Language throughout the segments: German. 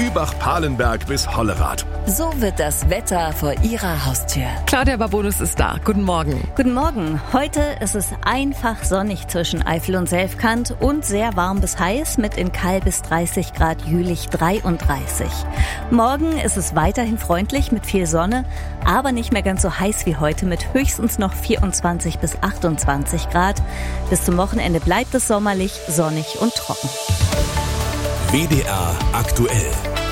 Übach-Palenberg bis Hollerath. So wird das Wetter vor Ihrer Haustür. Claudia Babonus ist da. Guten Morgen. Guten Morgen. Heute ist es einfach sonnig zwischen Eifel und Selfkant und sehr warm bis heiß mit in Kall bis 30 Grad, Jülich 33. Morgen ist es weiterhin freundlich mit viel Sonne, aber nicht mehr ganz so heiß wie heute mit höchstens noch 24 bis 28 Grad. Bis zum Wochenende bleibt es sommerlich, sonnig und trocken. WDR aktuell.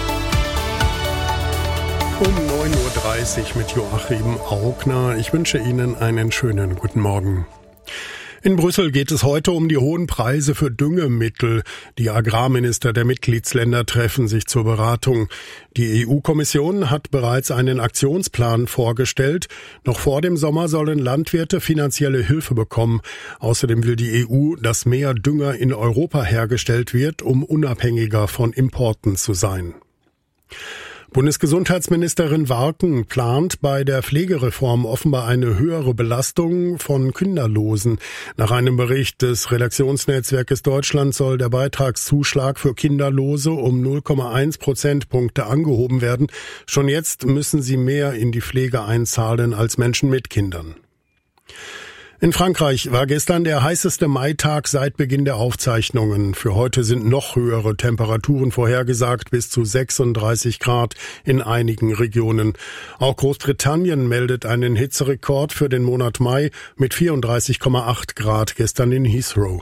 Um 9.30 Uhr mit Joachim Augner. Ich wünsche Ihnen einen schönen guten Morgen. In Brüssel geht es heute um die hohen Preise für Düngemittel. Die Agrarminister der Mitgliedsländer treffen sich zur Beratung. Die EU-Kommission hat bereits einen Aktionsplan vorgestellt. Noch vor dem Sommer sollen Landwirte finanzielle Hilfe bekommen. Außerdem will die EU, dass mehr Dünger in Europa hergestellt wird, um unabhängiger von Importen zu sein. Bundesgesundheitsministerin Warken plant bei der Pflegereform offenbar eine höhere Belastung von Kinderlosen. Nach einem Bericht des Redaktionsnetzwerkes Deutschland soll der Beitragszuschlag für Kinderlose um 0,1 Prozentpunkte angehoben werden. Schon jetzt müssen sie mehr in die Pflege einzahlen als Menschen mit Kindern. In Frankreich war gestern der heißeste Maitag seit Beginn der Aufzeichnungen. Für heute sind noch höhere Temperaturen vorhergesagt, bis zu 36 Grad in einigen Regionen. Auch Großbritannien meldet einen Hitzerekord für den Monat Mai mit 34,8 Grad gestern in Heathrow.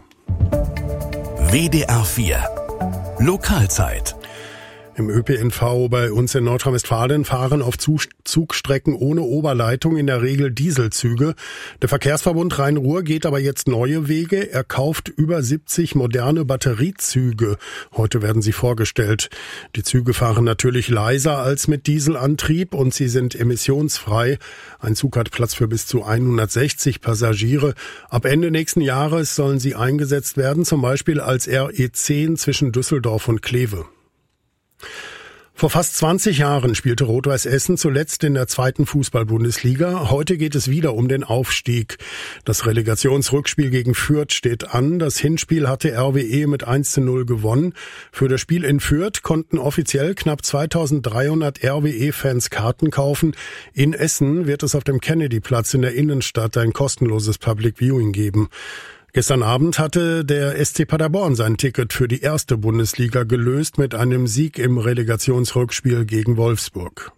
WDR 4 Lokalzeit. Im ÖPNV bei uns in Nordrhein-Westfalen fahren auf Zugstrecken ohne Oberleitung in der Regel Dieselzüge. Der Verkehrsverbund Rhein-Ruhr geht aber jetzt neue Wege. Er kauft über 70 moderne Batteriezüge. Heute werden sie vorgestellt. Die Züge fahren natürlich leiser als mit Dieselantrieb und sie sind emissionsfrei. Ein Zug hat Platz für bis zu 160 Passagiere. Ab Ende nächsten Jahres sollen sie eingesetzt werden, zum Beispiel als RE10 zwischen Düsseldorf und Kleve. Vor fast 20 Jahren spielte Rot-Weiß Essen zuletzt in der 2. Fußball-Bundesliga. Heute geht es wieder um den Aufstieg. Das Relegationsrückspiel gegen Fürth steht an. Das Hinspiel hatte RWE mit 1:0 gewonnen. Für das Spiel in Fürth konnten offiziell knapp 2300 RWE-Fans Karten kaufen. In Essen wird es auf dem Kennedy-Platz in der Innenstadt ein kostenloses Public Viewing geben. Gestern Abend hatte der SC Paderborn sein Ticket für die 1. Bundesliga gelöst mit einem Sieg im Relegationsrückspiel gegen Wolfsburg.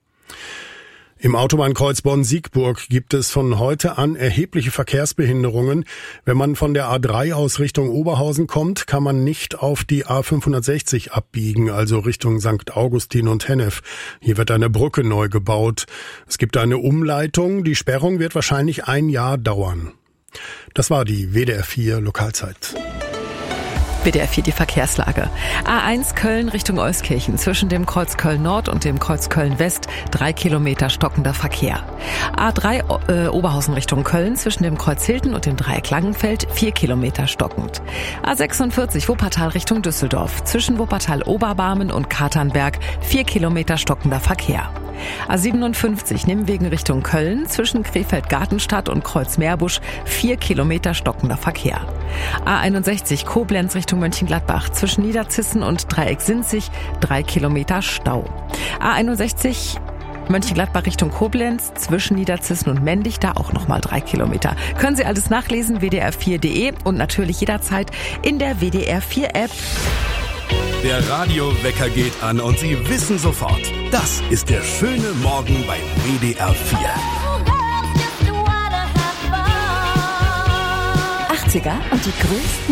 Im Autobahnkreuz Bonn-Siegburg gibt es von heute an erhebliche Verkehrsbehinderungen. Wenn man von der A3 aus Richtung Oberhausen kommt, kann man nicht auf die A560 abbiegen, also Richtung St. Augustin und Hennef. Hier wird eine Brücke neu gebaut. Es gibt eine Umleitung. Die Sperrung wird wahrscheinlich ein Jahr dauern. Das war die WDR 4 Lokalzeit. WDR 4 die Verkehrslage. A1 Köln Richtung Euskirchen zwischen dem Kreuz Köln Nord und dem Kreuz Köln West 3 Kilometer stockender Verkehr. A3 Oberhausen Richtung Köln zwischen dem Kreuz Hilton und dem Dreieck Langenfeld 4 Kilometer stockend. A46 Wuppertal Richtung Düsseldorf zwischen Wuppertal Oberbarmen und Katernberg 4 Kilometer stockender Verkehr. A57 Nimwegen Richtung Köln zwischen Krefeld-Gartenstadt und Kreuz-Meerbusch 4 Kilometer stockender Verkehr. A61 Koblenz Richtung Mönchengladbach zwischen Niederzissen und Dreieck Sinzig 3 Kilometer Stau. A61 Mönchengladbach Richtung Koblenz zwischen Niederzissen und Mendig, da auch nochmal 3 Kilometer. Können Sie alles nachlesen, wdr4.de und natürlich jederzeit in der WDR 4 App. Der Radiowecker geht an und Sie wissen sofort, das ist der schöne Morgen bei WDR 4. 80er und die größten